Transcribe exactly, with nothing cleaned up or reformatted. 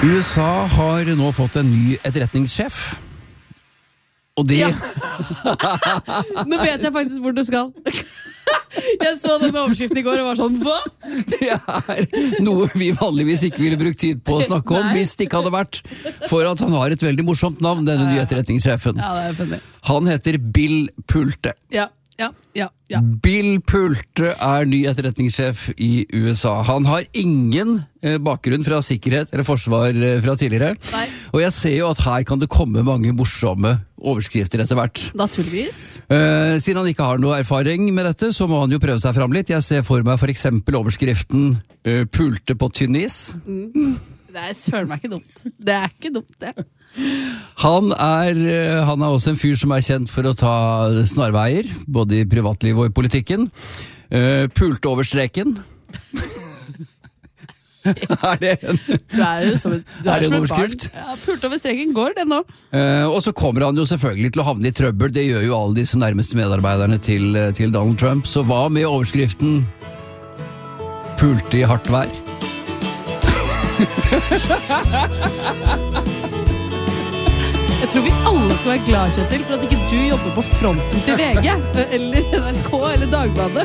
U S A har nå fått en ny etterretningssjef. Og det... Ja. Nå vet jeg faktisk hvor du skal. Jeg så den overskriften i går og var sånn, hva? Det er noe vi vanligvis ikke ville brukt tid på å snakke om, Nei. hvis det ikke hadde vært for at han har et veldig morsomt navn, denne nye etterretningssjefen. Ja, det er funny. Han heter Bill Pulte. Ja, ja, ja, ja. Bill Pulte er ny etterretningssjef i U S A. Han har ingen eh, bakgrunn fra sikkerhet eller forsvar eh, fra tidligere. Nei. Og jeg ser jo at her kan det komme mange morsomme overskrifter etter hvert. Naturligvis. Eh, siden han ikke har noe erfaring med dette, så må han jo prøve seg fram litt. Jeg ser for meg for eksempel overskriften eh, Pulte på tynnis. Mm. Det er søren meg ikke dumt. Det er ikke dumt, det. Han er, eh, han er også en fyr som er kjent for å ta snarveier, både i privatliv og i politikken. Eh, pulte over streken. Er det en, Du er jo som, et- du Er det som en et overskrift? barn. Ja, pult over streken går det nå. Eh, og så kommer han jo selvfølgelig til å havne i trøbbel. Det gjør jo alle disse nærmeste medarbeiderne til, eh, til Donald Trump. Så hva med overskriften Pulte i hardt vær? Jeg tror vi alle skal være glad, Kjetil, for at ikke du jobber på fronten til V G, eller N R K, eller Dagbladet.